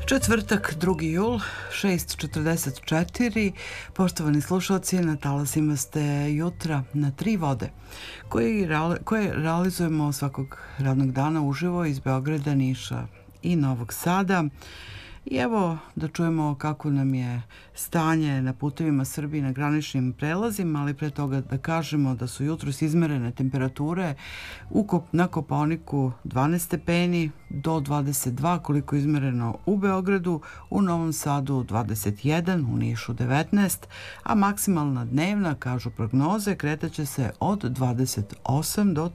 Četvrtak, 2. jul, 6:44. Poštovani slušalci, na talasima ste jutra na Tri vode, koje realizujemo svakog radnog dana uživo iz Beograda, Niša i Novog Sada. I evo da čujemo kako nam je stanje na putevima Srbije na graničnim prelazima, ali pre toga da kažemo da su jutros izmerene temperature na Kopaoniku 12 stepeni do 22, koliko je izmereno u Beogradu, u Novom Sadu 21, u Nišu 19, a maksimalna dnevna, kažu prognoze, kretaće se od 28 do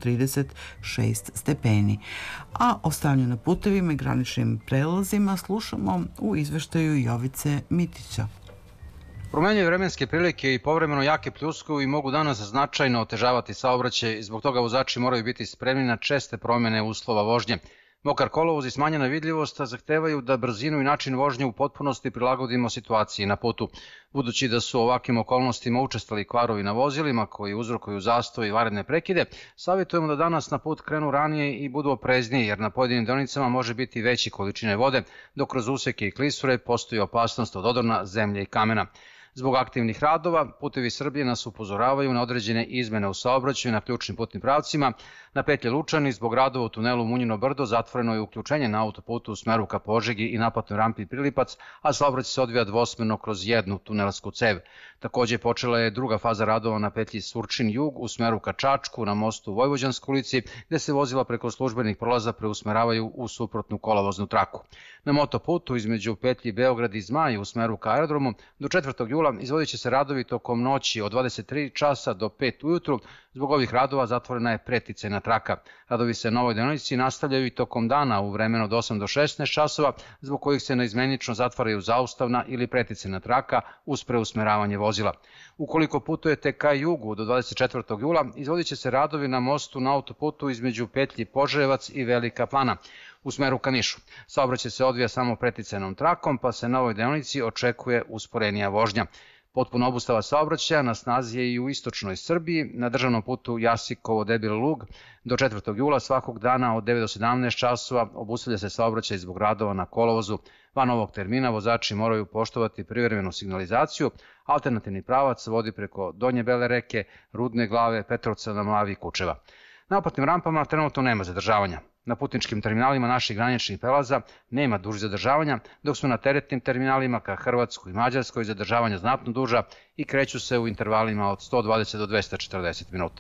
36 stepeni. A o stanju na putevima i graničnim prelazima slušamo u izveštaju Jovice Mitića. Promenjaju vremenske prilike i povremeno jake pljuskuju i mogu danas značajno otežavati saobraćaj i zbog toga vozači moraju biti spremni na česte promjene uslova vožnje. Mokar kolovoz i smanjena vidljivost zahtevaju da brzinu i način vožnje u potpunosti prilagodimo situaciji na putu. Budući da su u ovakvim okolnostima učestali kvarovi na vozilima koji uzrokuju zastoj i vanredne prekide, savjetujemo da danas na put krenu ranije i budu oprezniji, jer na pojedinim deonicama može biti veće količine vode, dok kroz useke i klisure postoji opasnost od odrona, zemlje i kamena. Zbog aktivnih radova, Putevi Srbije nas upozoravaju na određene izmene u saobraćaju na ključnim putnim pravcima. Na petlji Lučani, zbog radova u tunelu Munjino brdo, zatvoreno je uključenje na autoputu u smeru ka Požegi i naplatnoj rampi Prilipac, a saobraćaj se odvija dvosmerno kroz jednu tunelsku cev. Takođe počela je druga faza radova na petlji Surčin jug u smeru ka Čačku na mostu Vojvođanskoj ulici, gde se vozila preko službenih prolaza preusmeravaju u suprotnu kolovoznu traku. Na motoputu između petlji Beograd i Zmaj u smeru ka aerodromu do 4. jula izvodit će se radovi tokom noći od 23 časa do 5 ujutru. Zbog ovih radova zatvorena je preticajna traka. Radovi se na ovoj deonici nastavljaju i tokom dana u vremenu od 8 do 16 časova, zbog kojih se neizmenično zatvaraju zaustavna ili preticajna traka uz preusmeravanje vozila. Ukoliko putujete ka jugu do 24. jula, izvodit će se radovi na mostu na autoputu između petlji Požarevac i Velika Plana u smeru ka Nišu. Saobraćaj se odvija samo preticajnom trakom, pa se na ovoj deonici očekuje usporenija vožnja. Potpuna obustava saobraćaja na snazi je i u istočnoj Srbiji, na državnom putu Jasikovo-Debeli Lug do 4. jula svakog dana od 9 do 17 časova obustavlja se saobraćaj zbog radova na kolovozu. Van ovog termina vozači moraju poštovati privremenu signalizaciju. Alternativni pravac vodi preko Donje Bele reke, Rudne Glave, Petrovca na Mlavi i Kučeva. Na naplatnim rampama trenutno nema zadržavanja. Na putničkim terminalima naših graničnih prelaza nema dužih zadržavanja, dok su na teretnim terminalima ka Hrvatskoj i Mađarskoj zadržavanja znatno duža i kreću se u intervalima od 120 do 240 minuta.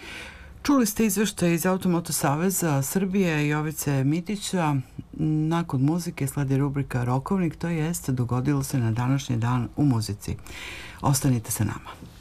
Čuli ste izveštaj iz Automoto saveza Srbije Jovice Mitića. Nakon muzike sledi rubrika Rokovnik, to jest dogodilo se na današnji dan u muzici. Ostanite sa nama.